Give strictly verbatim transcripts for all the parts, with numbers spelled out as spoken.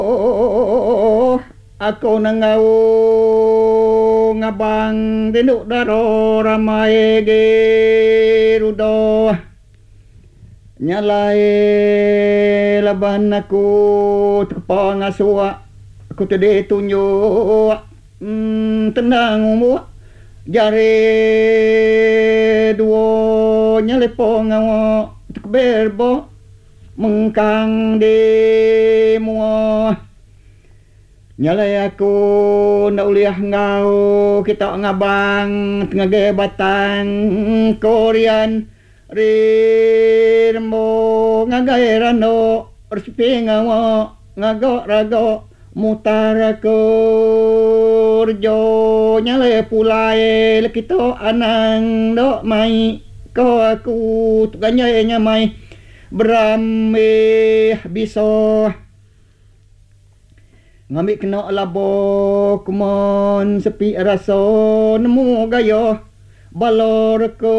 Ako nangau ngabang dinuk daro ramai gerudo nyalai laban aku terpa ngasua aku tadi tunjuk hmm, tenang umur jari duo nyalepo ngawo berbo mengkang di mua nyalai aku nak uliah ngau kita ngabang tengah gebatan Korean rirmo ngagai rano respi ngawo ngagok rago mutar kerjo nyalai pulai lekito anang dok mai ko aku tukanya nyamai beramih biso ngambil kena labo kumon sepi raso nemu gayo balor ko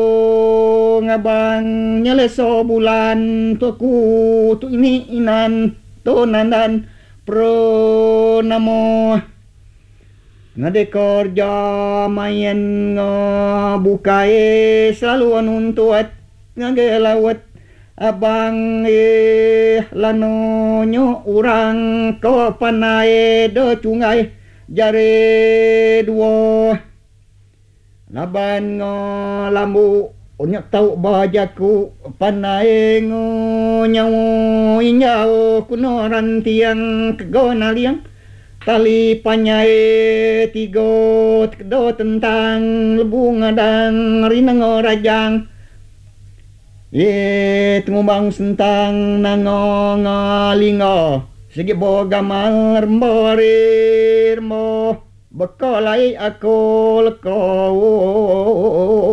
ngabang nyaleso bulan tu aku tu ini inan tu nandan pro namo ngade kerja main bukai selalu anuntuat ngage lawat abang eh lano nyo urang ko panai do cungai jare duo laban ngo lambu onyak tau bajaku panai ngo nyawo inyao kuno rantiang kegona liang tali panyai tigo kedo tentang lebung adang rinengo rajang ye tengubang sentang nango ngalingo segi boga malrembo rirmo bekolai aku leko